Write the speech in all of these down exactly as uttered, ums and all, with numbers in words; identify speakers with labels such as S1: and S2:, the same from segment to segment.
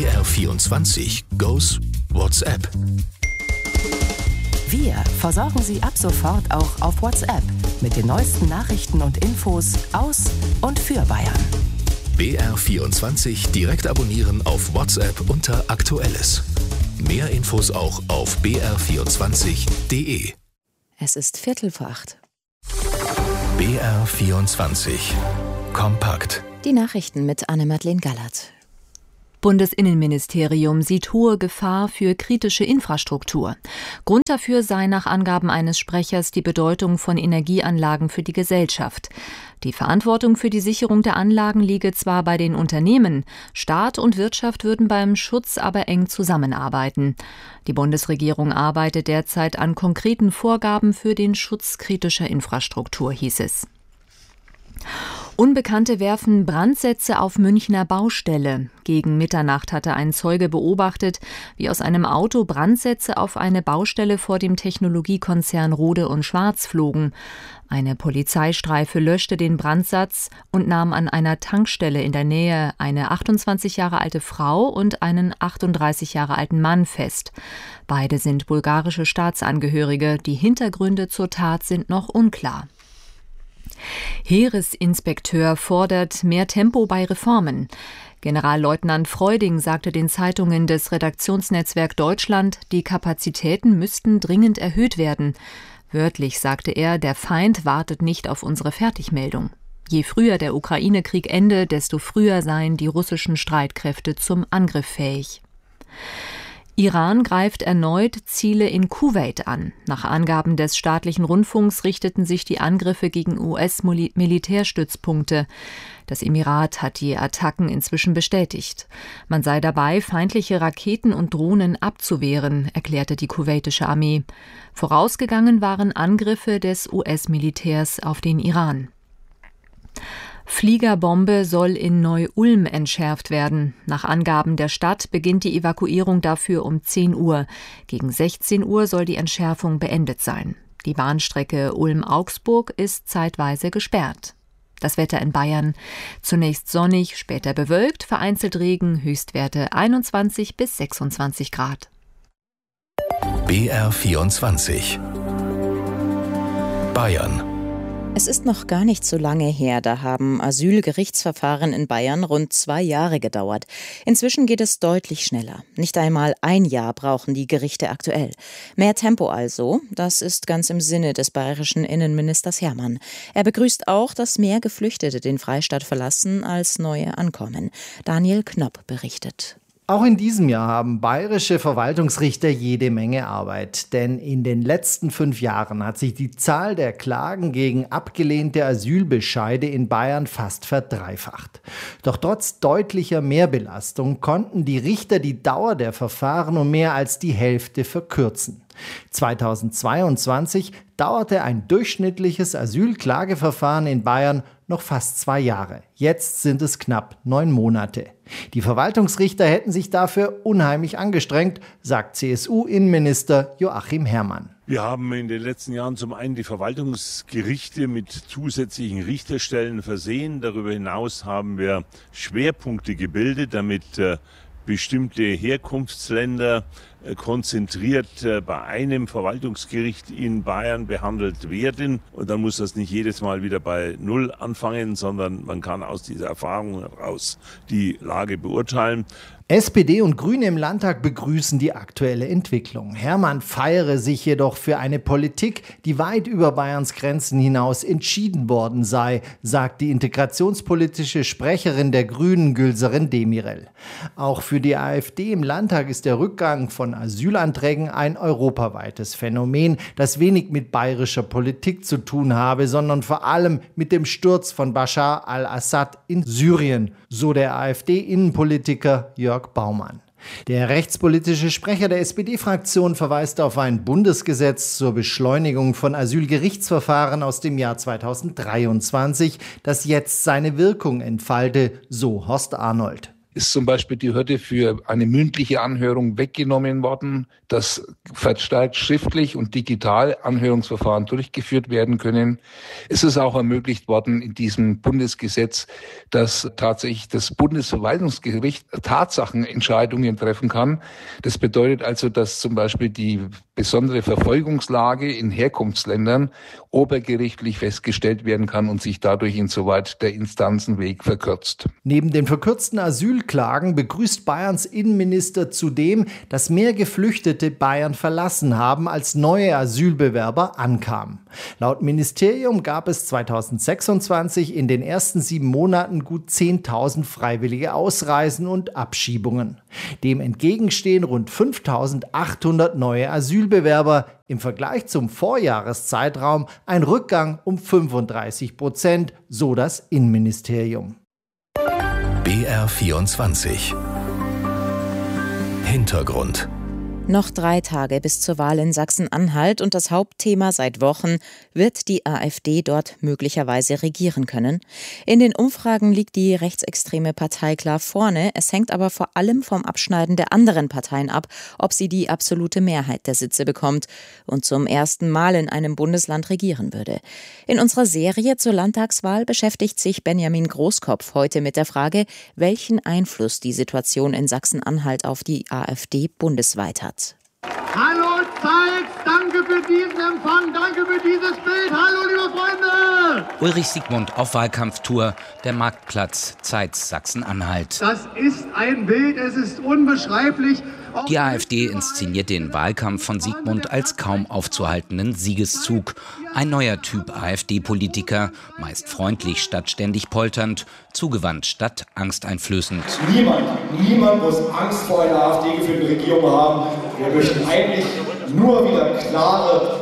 S1: R vierundzwanzig goes WhatsApp.
S2: Wir versorgen Sie ab sofort auch auf WhatsApp mit den neuesten Nachrichten und Infos aus und für Bayern.
S1: B R vierundzwanzig direkt abonnieren auf WhatsApp unter Aktuelles. Mehr Infos auch auf b r vierundzwanzig punkt d e.
S3: Es ist Viertel vor acht.
S1: B R vierundzwanzig kompakt.
S3: Die Nachrichten mit Anne-Madeleine Gallert.
S4: Bundesinnenministerium sieht hohe Gefahr für kritische Infrastruktur. Grund dafür sei nach Angaben eines Sprechers die Bedeutung von Energieanlagen für die Gesellschaft. Die Verantwortung für die Sicherung der Anlagen liege zwar bei den Unternehmen, Staat und Wirtschaft würden beim Schutz aber eng zusammenarbeiten. Die Bundesregierung arbeitet derzeit an konkreten Vorgaben für den Schutz kritischer Infrastruktur, hieß es. Unbekannte werfen Brandsätze auf Münchner Baustelle. Gegen Mitternacht hatte ein Zeuge beobachtet, wie aus einem Auto Brandsätze auf eine Baustelle vor dem Technologiekonzern Rohde und Schwarz flogen. Eine Polizeistreife löschte den Brandsatz und nahm an einer Tankstelle in der Nähe eine achtundzwanzig Jahre alte Frau und einen achtunddreißig Jahre alten Mann fest. Beide sind bulgarische Staatsangehörige. Die Hintergründe zur Tat sind noch unklar. Heeresinspekteur fordert mehr Tempo bei Reformen. Generalleutnant Freuding sagte den Zeitungen des Redaktionsnetzwerk Deutschland, die Kapazitäten müssten dringend erhöht werden. Wörtlich sagte er, der Feind wartet nicht auf unsere Fertigmeldung. Je früher der Ukraine-Krieg ende, desto früher seien die russischen Streitkräfte zum Angriff fähig. Iran greift erneut Ziele in Kuwait an. Nach Angaben des staatlichen Rundfunks richteten sich die Angriffe gegen U S-Militärstützpunkte. Das Emirat hat die Attacken inzwischen bestätigt. Man sei dabei, feindliche Raketen und Drohnen abzuwehren, erklärte die kuwaitische Armee. Vorausgegangen waren Angriffe des U S-Militärs auf den Iran. Fliegerbombe soll in Neu-Ulm entschärft werden. Nach Angaben der Stadt beginnt die Evakuierung dafür um zehn Uhr. Gegen sechzehn Uhr soll die Entschärfung beendet sein. Die Bahnstrecke Ulm-Augsburg ist zeitweise gesperrt. Das Wetter in Bayern: zunächst sonnig, später bewölkt, vereinzelt Regen, Höchstwerte einundzwanzig bis sechsundzwanzig Grad.
S1: B R vierundzwanzig Bayern.
S3: Es ist noch gar nicht so lange her, da haben Asylgerichtsverfahren in Bayern rund zwei Jahre gedauert. Inzwischen geht es deutlich schneller. Nicht einmal ein Jahr brauchen die Gerichte aktuell. Mehr Tempo also, das ist ganz im Sinne des bayerischen Innenministers Hermann. Er begrüßt auch, dass mehr Geflüchtete den Freistaat verlassen, als neue ankommen. Daniel Knopp berichtet.
S5: Auch in diesem Jahr haben bayerische Verwaltungsrichter jede Menge Arbeit. Denn in den letzten fünf Jahren hat sich die Zahl der Klagen gegen abgelehnte Asylbescheide in Bayern fast verdreifacht. Doch trotz deutlicher Mehrbelastung konnten die Richter die Dauer der Verfahren um mehr als die Hälfte verkürzen. zweitausendzweiundzwanzig dauerte ein durchschnittliches Asylklageverfahren in Bayern noch fast zwei Jahre. Jetzt sind es knapp neun Monate. Die Verwaltungsrichter hätten sich dafür unheimlich angestrengt, sagt C S U-Innenminister Joachim Herrmann.
S6: Wir haben in den letzten Jahren zum einen die Verwaltungsgerichte mit zusätzlichen Richterstellen versehen. Darüber hinaus haben wir Schwerpunkte gebildet, damit äh, bestimmte Herkunftsländer äh, konzentriert äh, bei einem Verwaltungsgericht in Bayern behandelt werden. Und dann muss das nicht jedes Mal wieder bei Null anfangen, sondern man kann aus dieser Erfahrung heraus die Lage beurteilen.
S5: S P D und Grüne im Landtag begrüßen die aktuelle Entwicklung. Herrmann feiere sich jedoch für eine Politik, die weit über Bayerns Grenzen hinaus entschieden worden sei, sagt die integrationspolitische Sprecherin der Grünen, Gülserin Demirel. Auch für die AfD im Landtag ist der Rückgang von Asylanträgen ein europaweites Phänomen, das wenig mit bayerischer Politik zu tun habe, sondern vor allem mit dem Sturz von Bashar al-Assad in Syrien, so der AfD-Innenpolitiker Jörg Baumann. Der rechtspolitische Sprecher der S P D-Fraktion verweist auf ein Bundesgesetz zur Beschleunigung von Asylgerichtsverfahren aus dem Jahr zweitausenddreiundzwanzig, das jetzt seine Wirkung entfalte, so Horst Arnold.
S7: ist zum Beispiel die Hürde für eine mündliche Anhörung weggenommen worden, dass verstärkt schriftlich und digital Anhörungsverfahren durchgeführt werden können. Es ist auch ermöglicht worden in diesem Bundesgesetz, dass tatsächlich das Bundesverwaltungsgericht Tatsachenentscheidungen treffen kann. Das bedeutet also, dass zum Beispiel die besondere Verfolgungslage in Herkunftsländern obergerichtlich festgestellt werden kann und sich dadurch insoweit der Instanzenweg verkürzt.
S5: Neben den verkürzten Asylklagen begrüßt Bayerns Innenminister zudem, dass mehr Geflüchtete Bayern verlassen haben, als neue Asylbewerber ankamen. Laut Ministerium gab es zweitausendsechsundzwanzig in den ersten sieben Monaten gut zehntausend freiwillige Ausreisen und Abschiebungen. Dem entgegenstehen rund fünftausendachthundert neue Asylbewerber. Im Vergleich zum Vorjahreszeitraum ein Rückgang um fünfunddreißig Prozent, so das Innenministerium.
S1: B R vierundzwanzig. Hintergrund.
S3: Noch drei Tage bis zur Wahl in Sachsen-Anhalt und das Hauptthema seit Wochen: Wird die AfD dort möglicherweise regieren können? In den Umfragen liegt die rechtsextreme Partei klar vorne. Es hängt aber vor allem vom Abschneiden der anderen Parteien ab, ob sie die absolute Mehrheit der Sitze bekommt und zum ersten Mal in einem Bundesland regieren würde. In unserer Serie zur Landtagswahl beschäftigt sich Benjamin Großkopf heute mit der Frage, welchen Einfluss die Situation in Sachsen-Anhalt auf die AfD bundesweit hat.
S8: Hallo Zeit, danke für diesen Empfang, danke für dieses Bild. Hallo liebe Freunde!
S9: Ulrich Siegmund auf Wahlkampftour, der Marktplatz Zeitz Sachsen-Anhalt.
S8: Das ist ein Bild, es ist unbeschreiblich.
S9: Die AfD inszeniert den Wahlkampf von Siegmund als kaum aufzuhaltenden Siegeszug. Ein neuer Typ AfD-Politiker, meist freundlich statt ständig polternd, zugewandt statt angsteinflößend.
S10: Niemand, niemand muss Angst vor einer AfD-geführten Regierung haben. Wir möchten eigentlich nur wieder klare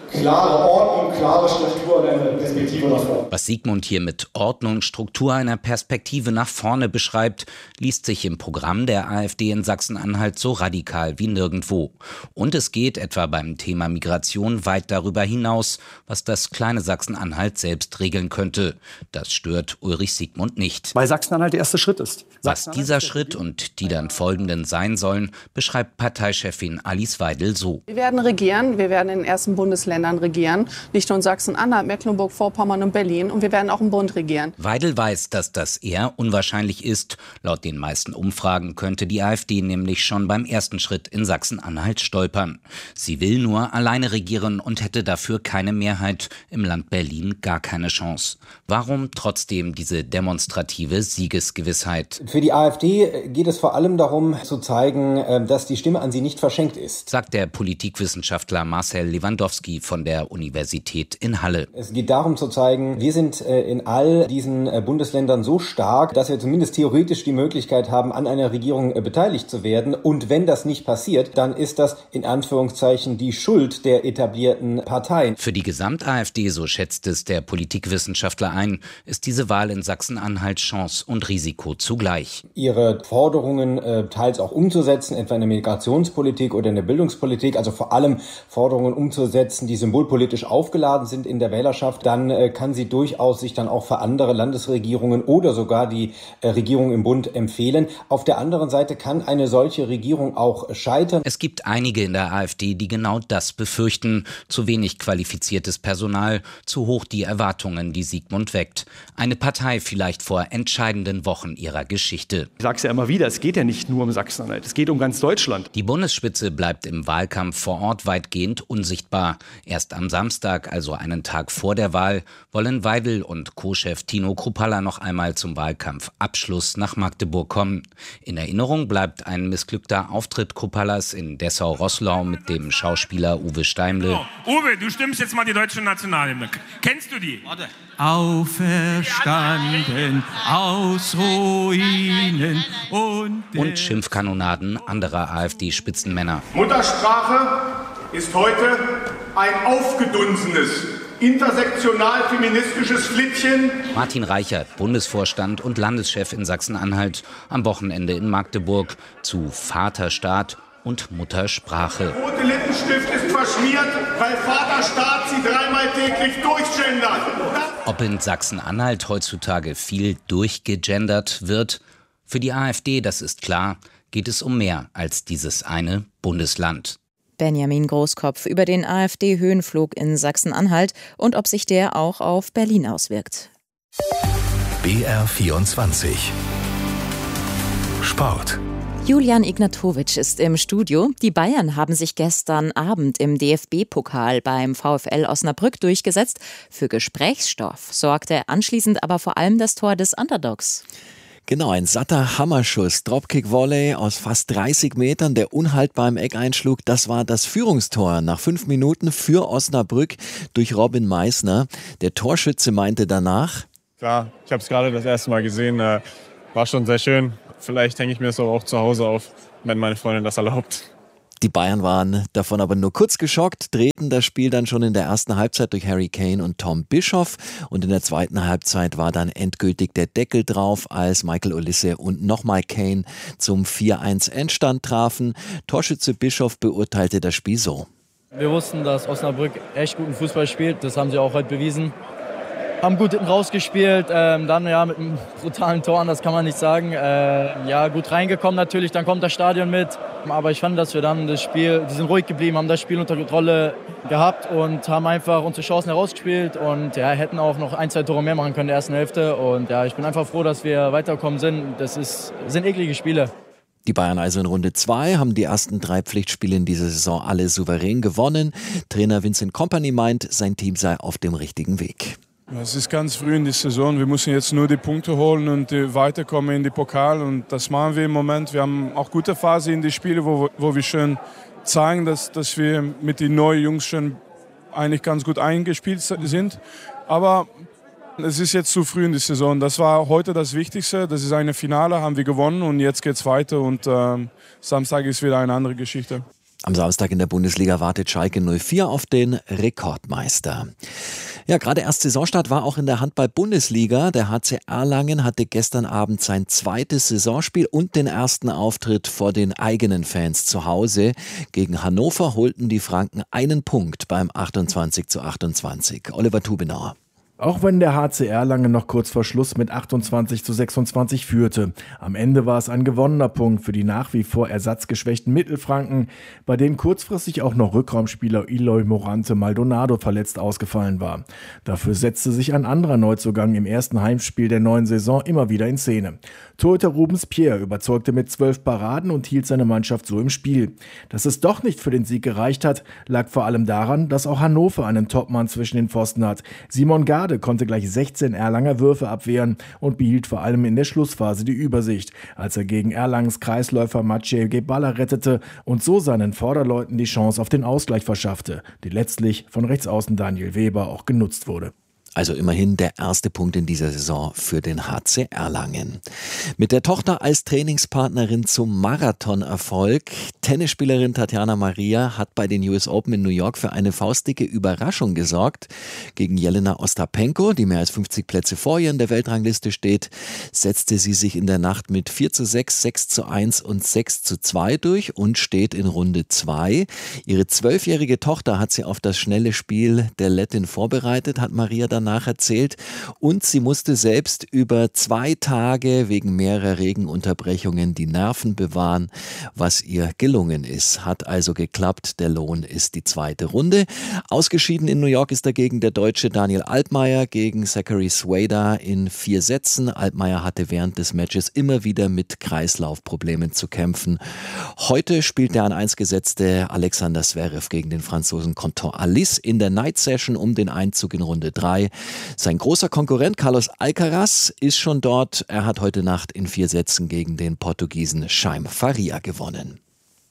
S10: Klare Ordnung, klare Struktur und eine Perspektive nach vorne.
S9: Was Siegmund hier mit Ordnung, Struktur, einer Perspektive nach vorne beschreibt, liest sich im Programm der AfD in Sachsen-Anhalt so radikal wie nirgendwo. Und es geht etwa beim Thema Migration weit darüber hinaus, was das kleine Sachsen-Anhalt selbst regeln könnte. Das stört Ulrich Siegmund nicht.
S11: Weil Sachsen-Anhalt der erste Schritt ist.
S9: Was dieser Schritt und die dann folgenden sein sollen, beschreibt Parteichefin Alice Weidel so.
S12: Wir werden regieren, wir werden in den ersten Bundesländern regieren, nicht nur in Sachsen-Anhalt, Mecklenburg-Vorpommern und Berlin, und wir werden auch im Bund regieren.
S9: Weidel weiß, dass das eher unwahrscheinlich ist. Laut den meisten Umfragen könnte die AfD nämlich schon beim ersten Schritt in Sachsen-Anhalt stolpern. Sie will nur alleine regieren und hätte dafür keine Mehrheit, im Land Berlin gar keine Chance. Warum trotzdem diese demonstrative Siegesgewissheit?
S13: Für die AfD geht es vor allem darum zu zeigen, dass die Stimme an sie nicht verschenkt ist,
S9: sagt der Politikwissenschaftler Marcel Lewandowski von der Universität in Halle.
S13: Es geht darum zu zeigen, wir sind in all diesen Bundesländern so stark, dass wir zumindest theoretisch die Möglichkeit haben, an einer Regierung beteiligt zu werden. Und wenn das nicht passiert, dann ist das in Anführungszeichen die Schuld der etablierten Parteien.
S9: Für die Gesamt-AfD, so schätzt es der Politikwissenschaftler ein, ist diese Wahl in Sachsen-Anhalt Chance und Risiko zugleich.
S13: Ihre Forderungen äh, teils auch umzusetzen, etwa in der Migrationspolitik oder in der Bildungspolitik, also vor allem Forderungen umzusetzen, die symbolpolitisch aufgeladen sind in der Wählerschaft, dann äh, kann sie durchaus sich dann auch für andere Landesregierungen oder sogar die äh, Regierung im Bund empfehlen. Auf der anderen Seite kann eine solche Regierung auch scheitern.
S9: Es gibt einige in der AfD, die genau das befürchten. Zu wenig qualifiziertes Personal, zu hoch die Erwartungen, die Siegmund weckt. Eine Partei vielleicht vor entscheidenden Wochen ihrer Geschichte.
S11: Ich sage es ja immer wieder, es geht ja nicht nur um Sachsen-Anhalt, es geht um ganz Deutschland.
S9: Die Bundesspitze bleibt im Wahlkampf vor Ort weitgehend unsichtbar. Erst am Samstag, also einen Tag vor der Wahl, wollen Weidel und Co-Chef Tino Kruppalla noch einmal zum Wahlkampfabschluss nach Magdeburg kommen. In Erinnerung bleibt ein missglückter Auftritt Kruppallas in Dessau-Roßlau mit dem Schauspieler Uwe Steimle.
S14: Oh, Uwe, du stimmst jetzt mal die deutsche Nationalhymne. Kennst du die? Warte.
S15: Auferstanden aus Ruinen und...
S9: Und Schimpfkanonaden anderer AfD-Spitzenmänner.
S16: Muttersprache ist heute ein aufgedunsenes, intersektional-feministisches Flittchen.
S9: Martin Reichert, Bundesvorstand und Landeschef in Sachsen-Anhalt, am Wochenende in Magdeburg zu Vaterstaat und Muttersprache.
S16: Der rote Lippenstift ist verschmiert, weil Vaterstaat sie dreimal täglich durchgendert.
S9: Ob in Sachsen-Anhalt heutzutage viel durchgegendert wird? Für die AfD, das ist klar, geht es um mehr als dieses eine Bundesland.
S3: Benjamin Großkopf über den AfD-Höhenflug in Sachsen-Anhalt und ob sich der auch auf Berlin auswirkt.
S1: B R vierundzwanzig Sport.
S3: Julian Ignatowitsch ist im Studio. Die Bayern haben sich gestern Abend im D F B-Pokal beim VfL Osnabrück durchgesetzt. Für Gesprächsstoff sorgte anschließend aber vor allem das Tor des Underdogs.
S17: Genau, ein satter Hammerschuss, Dropkick-Volley aus fast dreißig Metern, der unhaltbar im Eck einschlug. Das war das Führungstor nach fünf Minuten für Osnabrück durch Robin Meissner. Der Torschütze meinte danach:
S18: Klar, ich habe es gerade das erste Mal gesehen, äh, war schon sehr schön. Vielleicht hänge ich mir das auch zu Hause auf, wenn meine Freundin das erlaubt.
S17: Die Bayern waren davon aber nur kurz geschockt, drehten das Spiel dann schon in der ersten Halbzeit durch Harry Kane und Tom Bischoff. Und in der zweiten Halbzeit war dann endgültig der Deckel drauf, als Michael Olise und nochmal Kane zum vier eins Endstand trafen. Torschütze Bischoff beurteilte das Spiel so:
S19: Wir wussten, dass Osnabrück echt guten Fußball spielt. Das haben sie auch heute bewiesen. Haben gut hinten rausgespielt, ähm, dann ja mit einem brutalen Tor, das kann man nicht sagen. Äh, ja, gut reingekommen natürlich, dann kommt das Stadion mit. Aber ich fand, dass wir dann das Spiel, die sind ruhig geblieben, haben das Spiel unter Kontrolle gehabt und haben einfach unsere Chancen herausgespielt und ja, hätten auch noch ein, zwei Tore mehr machen können in der ersten Hälfte. Und ja, ich bin einfach froh, dass wir weitergekommen sind. Das ist, sind eklige Spiele.
S17: Die Bayern also in Runde zwei haben die ersten drei Pflichtspiele in dieser Saison alle souverän gewonnen. Trainer Vincent Kompany meint, sein Team sei auf dem richtigen Weg.
S20: Es ist ganz früh in der Saison. Wir müssen jetzt nur die Punkte holen und weiterkommen in die Pokal. Und das machen wir im Moment. Wir haben auch gute Phase in die Spiele, wo, wo wir schon zeigen, dass, dass wir mit den neuen Jungs schon eigentlich ganz gut eingespielt sind. Aber es ist jetzt zu früh in der Saison. Das war heute das Wichtigste. Das ist eine Finale, haben wir gewonnen und jetzt geht's weiter. Und äh, Samstag ist wieder eine andere Geschichte.
S17: Am Samstag in der Bundesliga wartet Schalke null vier auf den Rekordmeister. Ja, gerade erst Saisonstart war auch in der Handball-Bundesliga. Der H C Erlangen hatte gestern Abend sein zweites Saisonspiel und den ersten Auftritt vor den eigenen Fans zu Hause. Gegen Hannover holten die Franken einen Punkt beim achtundzwanzig zu achtundzwanzig. Oliver Tubenauer.
S21: Auch wenn der H C Erlangen noch kurz vor Schluss mit achtundzwanzig zu sechsundzwanzig führte. Am Ende war es ein gewonnener Punkt für die nach wie vor ersatzgeschwächten Mittelfranken, bei denen kurzfristig auch noch Rückraumspieler Eloy Morante Maldonado verletzt ausgefallen war. Dafür setzte sich ein anderer Neuzugang im ersten Heimspiel der neuen Saison immer wieder in Szene. Torhüter Rubens Pierre überzeugte mit zwölf Paraden und hielt seine Mannschaft so im Spiel. Dass es doch nicht für den Sieg gereicht hat, lag vor allem daran, dass auch Hannover einen Topmann zwischen den Pfosten hat. Simon Gard konnte gleich sechzehn Erlanger Würfe abwehren und behielt vor allem in der Schlussphase die Übersicht, als er gegen Erlangens Kreisläufer Maciej Gebala rettete und so seinen Vorderleuten die Chance auf den Ausgleich verschaffte, die letztlich von Rechtsaußen Daniel Weber auch genutzt wurde.
S17: Also immerhin der erste Punkt in dieser Saison für den H C Erlangen. Mit der Tochter als Trainingspartnerin zum Marathonerfolg. Tennisspielerin Tatjana Maria hat bei den U S Open in New York für eine faustdicke Überraschung gesorgt. Gegen Jelena Ostapenko, die mehr als fünfzig Plätze vor ihr in der Weltrangliste steht, setzte sie sich in der Nacht mit vier zu sechs, sechs zu eins und sechs zu zwei durch und steht in Runde zwei. Ihre zwölfjährige Tochter hat sie auf das schnelle Spiel der Lettin vorbereitet, hat Maria dann nacherzählt, und sie musste selbst über zwei Tage wegen mehrerer Regenunterbrechungen die Nerven bewahren, was ihr gelungen ist. Hat also geklappt, der Lohn ist die zweite Runde. Ausgeschieden in New York ist dagegen der Deutsche Daniel Altmaier gegen Zachary Swader in vier Sätzen. Altmaier hatte während des Matches immer wieder mit Kreislaufproblemen zu kämpfen. Heute spielt der an eins gesetzte Alexander Zverev gegen den Franzosen Quentin Alice in der Night Session um den Einzug in Runde drei. Sein großer Konkurrent Carlos Alcaraz ist schon dort. Er hat heute Nacht in vier Sätzen gegen den Portugiesen Chaim Faria gewonnen.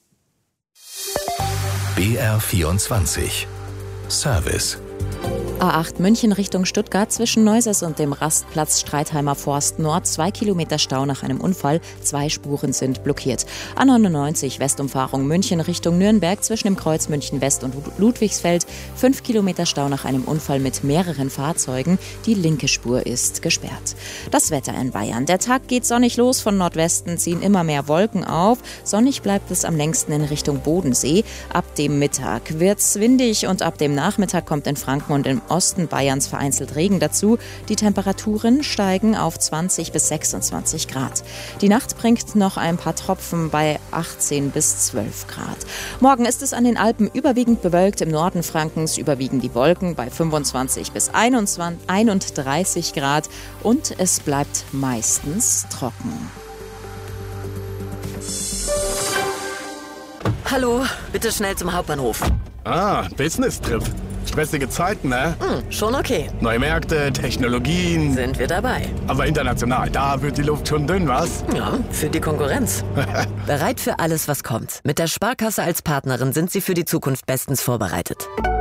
S1: B R vierundzwanzig Service.
S3: A acht München Richtung Stuttgart zwischen Neuses und dem Rastplatz Streitheimer Forst Nord. Zwei Kilometer Stau nach einem Unfall. Zwei Spuren sind blockiert. A neunundneunzig Westumfahrung München Richtung Nürnberg zwischen dem Kreuz München West und Ludwigsfeld. Fünf Kilometer Stau nach einem Unfall mit mehreren Fahrzeugen. Die linke Spur ist gesperrt. Das Wetter in Bayern. Der Tag geht sonnig los. Von Nordwesten ziehen immer mehr Wolken auf. Sonnig bleibt es am längsten in Richtung Bodensee. Ab dem Mittag wird's windig und ab dem Nachmittag kommt in Frankreich Franken und im Osten Bayerns vereinzelt Regen dazu. Die Temperaturen steigen auf zwanzig bis sechsundzwanzig Grad. Die Nacht bringt noch ein paar Tropfen bei achtzehn bis zwölf Grad. Morgen ist es an den Alpen überwiegend bewölkt. Im Norden Frankens überwiegen die Wolken bei fünfundzwanzig bis einunddreißig Grad und es bleibt meistens trocken.
S2: Hallo, bitte schnell zum Hauptbahnhof.
S22: Ah, Business-Trip. Stressige Zeiten, ne?
S2: Hm, schon okay.
S22: Neue Märkte, Technologien.
S2: Sind wir dabei.
S22: Aber international, da wird die Luft schon dünn, was?
S2: Ja, für die Konkurrenz. Bereit für alles, was kommt. Mit der Sparkasse als Partnerin sind Sie für die Zukunft bestens vorbereitet.